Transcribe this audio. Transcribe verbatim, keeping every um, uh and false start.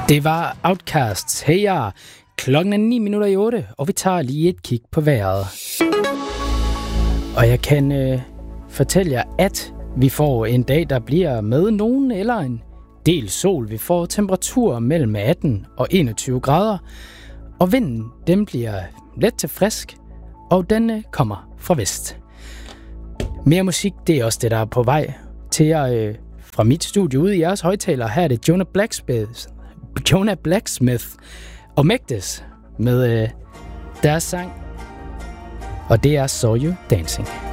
Det var Outcasts. Hey ja, klokken er ni minutter i otte, og vi tager lige et kig på vejret. Og jeg kan øh, fortælle jer, at vi får en dag, der bliver med nogen eller en del sol. Vi får temperaturer mellem atten og enogtyve grader, og vinden den bliver let til frisk, og den øh, kommer fra vest. Mere musik, det er også det, der er på vej til jer øh, fra mit studie ude i jeres højtaler. Her er det Jonah Blacksmith, Jonah Blacksmith og Megdes med øh, deres sang, og det er Saw You Dancing.